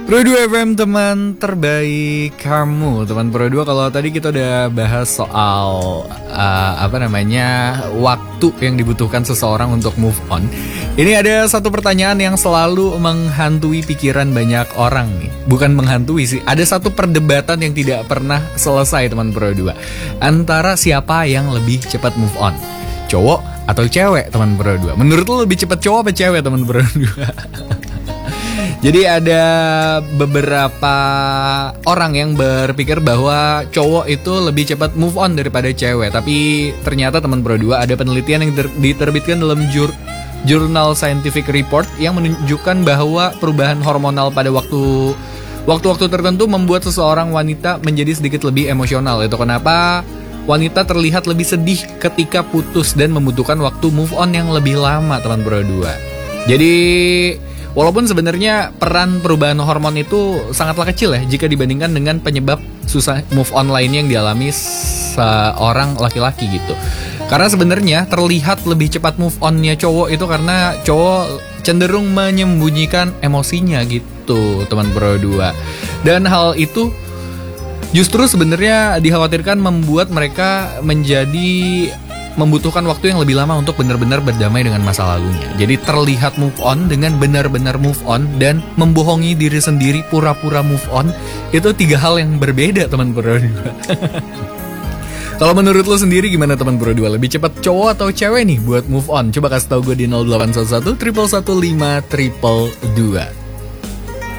Pro 2 FM, teman terbaik kamu. Teman Pro 2, kalau tadi kita udah bahas soal waktu yang dibutuhkan seseorang untuk move on. Ini ada satu pertanyaan yang selalu menghantui pikiran banyak orang nih. Bukan menghantui sih, ada satu perdebatan yang tidak pernah selesai, teman Pro 2. Antara siapa yang lebih cepat move on, cowok atau cewek, teman Pro 2. Menurut lo lebih cepat cowok apa cewek, teman Pro 2? Jadi ada beberapa orang yang berpikir bahwa cowok itu lebih cepat move on daripada cewek. Tapi ternyata, teman Pro 2, ada penelitian yang diterbitkan dalam jurnal Scientific Report yang menunjukkan bahwa perubahan hormonal pada waktu-waktu tertentu membuat seseorang wanita menjadi sedikit lebih emosional. Itu kenapa wanita terlihat lebih sedih ketika putus dan membutuhkan waktu move on yang lebih lama, teman Pro 2. Jadi walaupun sebenarnya peran perubahan hormon itu sangatlah kecil ya jika dibandingkan dengan penyebab susah move on lainnya yang dialami seorang laki-laki gitu. Karena sebenarnya terlihat lebih cepat move onnya cowok itu karena cowok cenderung menyembunyikan emosinya gitu, teman Pro 2. Dan hal itu justru sebenarnya dikhawatirkan membuat mereka membutuhkan waktu yang lebih lama untuk benar-benar berdamai dengan masa lalunya. Jadi terlihat move on dengan benar-benar move on dan membohongi diri sendiri pura-pura move on, itu tiga hal yang berbeda, teman Pro 2. Kalau menurut lo sendiri gimana, teman Pro 2? Lebih cepat cowok atau cewek nih buat move on? Coba kasih tau gue di 0811 115 222.